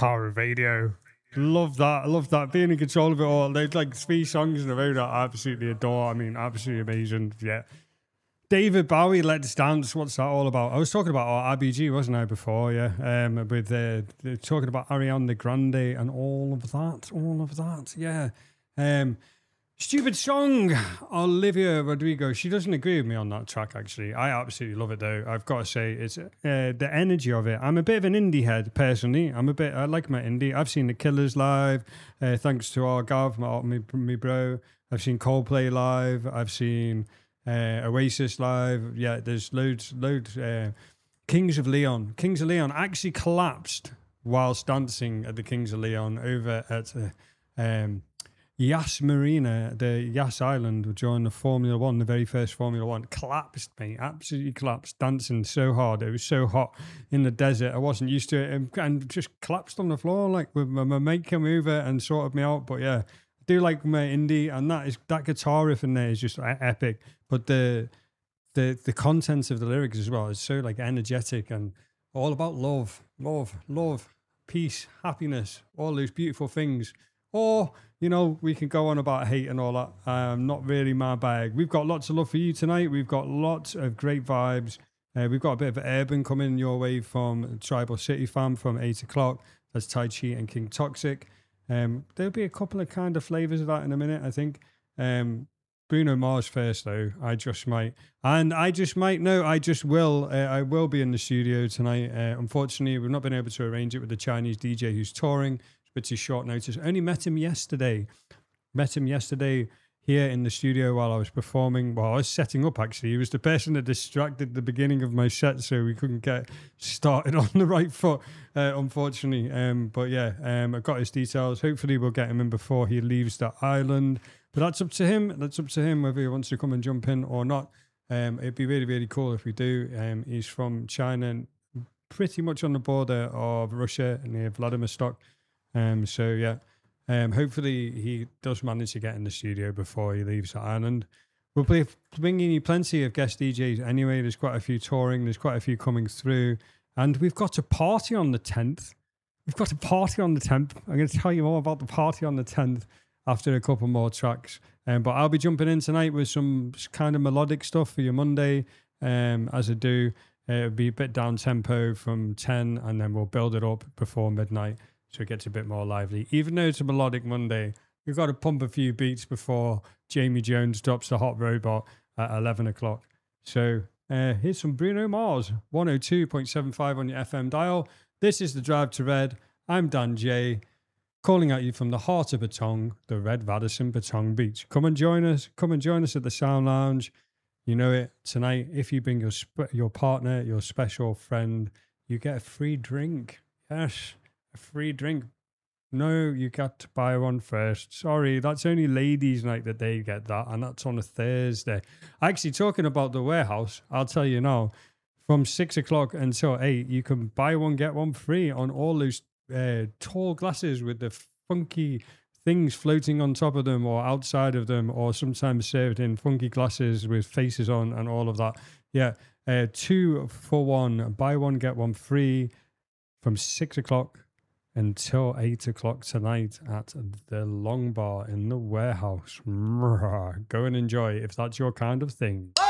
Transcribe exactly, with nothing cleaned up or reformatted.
Power of Radio. Love that. I love that. Being in control of it all. There's like three songs in a row that I absolutely adore. I mean, absolutely amazing. Yeah. David Bowie, Let's Dance. What's that all about? I was talking about R B G, wasn't I, before? Yeah. Um, with uh, talking about Ariana Grande and all of that. All of that. Yeah. Um, Stupid Song, Olivia Rodrigo. She doesn't agree with me on that track, actually. I absolutely love it, though. I've got to say, it's uh, the energy of it. I'm a bit of an indie head, personally. I'm a bit, I like my indie. I've seen The Killers live, uh, thanks to our Gav, my, my, my bro. I've seen Coldplay live. I've seen uh, Oasis live. Yeah, there's loads, loads. Uh, Kings of Leon. Kings of Leon actually collapsed whilst dancing at the Kings of Leon over at... Uh, um, Yas Marina, the Yas Island, during the Formula One, the very first Formula One, collapsed, mate, absolutely collapsed, dancing so hard. It was so hot in the desert. I wasn't used to it and, and just collapsed on the floor, like with my, my mate came over and sorted me out. But yeah, I do like my indie, and that is that guitar riff in there is just epic. But the the the contents of the lyrics as well is so like energetic and all about love, love, love, peace, happiness, all those beautiful things. Or, you know, we can go on about hate and all that. Um, not really my bag. We've got lots of love for you tonight. We've got lots of great vibes. Uh, we've got a bit of urban coming your way from Tribal City Fam from eight o'clock. That's Tai Chi and King Toxic. Um, there'll be a couple of kind of flavours of that in a minute, I think. Um, Bruno Mars first, though. I just might. And I just might, no, I just will. Uh, I will be in the studio tonight. Uh, unfortunately, we've not been able to arrange it with the Chinese D J who's touring. But too short notice. Only met him yesterday. Met him yesterday here in the studio while I was performing. Well, I was setting up, actually. He was the person that distracted the beginning of my set, so we couldn't get started on the right foot, uh, unfortunately. Um, but yeah, um, I got his details. Hopefully we'll get him in before he leaves the island. But that's up to him. That's up to him whether he wants to come and jump in or not. Um, it'd be really, really cool if we do. Um, he's from China, pretty much on the border of Russia near Vladivostok. Um, so yeah, um, hopefully he does manage to get in the studio before he leaves the island. We'll be bringing you plenty of guest D Js anyway. There's quite a few touring. There's quite a few coming through. And we've got a party on the tenth. We've got a party on the tenth. I'm going to tell you more about the party on the tenth after a couple more tracks. Um, but I'll be jumping in tonight with some kind of melodic stuff for your Monday, um, as I do. Uh, it'll be a bit down tempo from ten, and then we'll build it up before midnight. So it gets a bit more lively. Even though it's a melodic Monday, we've got to pump a few beats before Jamie Jones drops the Hot Robot at eleven o'clock. So uh, here's some Bruno Mars, one oh two point seven five on your F M dial. This is The Drive to Red. I'm Dan J, calling at you from the heart of Batong, the Red Radisson Batong Beach. Come and join us. Come and join us at the Sound Lounge. You know it. Tonight, if you bring your sp- your partner, your special friend, you get a free drink. Yes. A free drink. No, you got to buy one first. Sorry, that's only ladies' night that they get that, and that's on a Thursday. Actually, talking about the warehouse, I'll tell you now, from six o'clock until eight, you can buy one, get one free on all those uh, tall glasses with the funky things floating on top of them or outside of them, or sometimes served in funky glasses with faces on and all of that. Yeah, uh, two for one, buy one, get one free from six o'clock until eight o'clock tonight at the Long Bar in the warehouse. Go and enjoy if that's your kind of thing.